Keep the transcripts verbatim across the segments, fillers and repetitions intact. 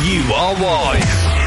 U R Y.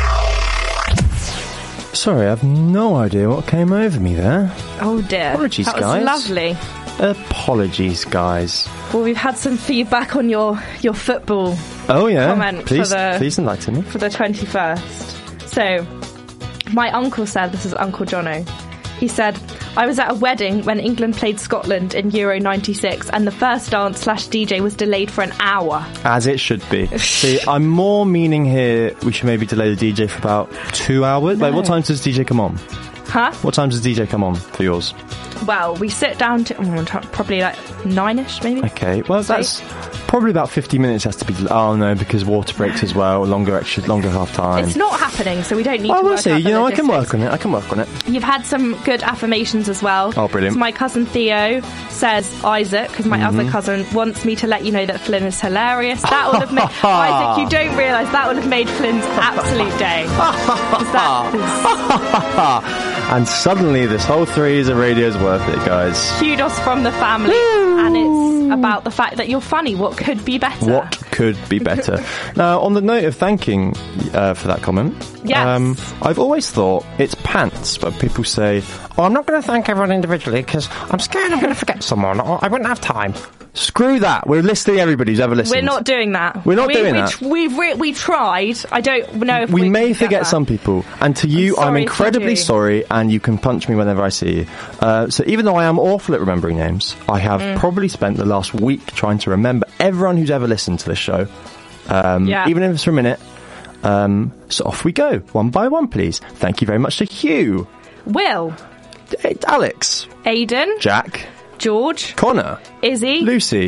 Sorry, I've no idea what came over me there. Oh dear. Apologies, that was guys. Lovely. Apologies, guys. Well, we've had some feedback on your, your football Oh, yeah. comment Please, for the, please enlighten me. for the twenty-first. So, my uncle said, this is Uncle Jono, he said, I was at a wedding when England played Scotland in Euro ninety-six and the first dance slash D J was delayed for an hour. As it should be. See, I'm more meaning here we should maybe delay the D J for about two hours. No. Like, what time does D J come on? Huh? What time does D J come on for yours? Well, we sit down to oh, probably like nine-ish, maybe. Okay, well, that's probably about fifty minutes has to be... Oh, no, because water breaks as well, longer extra, longer half time. It's not happening, so we don't need oh, to we'll work see. out You the know, I can logistics. work on it. I can work on it. You've had some good affirmations as well. Oh, brilliant. So my cousin Theo says Isaac, because my Mm-hmm. other cousin wants me to let you know that Flynn is hilarious. That will have made... Isaac, you don't realise that will have made Flynn's absolute day. 'Cause that is And suddenly this whole three is a radio's worth it, guys. kudos from the family. And it's about the fact that you're funny. What could be better? What could be better? Now, on the note of thanking uh, for that comment, Yes. um, I've always thought it's pants, but people say, oh, I'm not going to thank everyone individually because I'm scared I'm going to forget someone or I wouldn't have time. Screw that. We're listing everybody who's ever listened. We're not doing that. We're not we, doing we, that. We've re- we tried. I don't know if we we may can forget that. some people, and to you, I'm I'm, sorry incredibly for you. sorry, and you can punch me whenever I see you. Uh, so even though I am awful at remembering names, I have Mm. probably spent the last week trying to remember everyone who's ever listened to this show, um, Yeah. even if it's for a minute. Um, so off we go, one by one, please. Thank you very much to Hugh, Will, Alex, Aidan, Jack, George, Connor, Izzy, Lucy,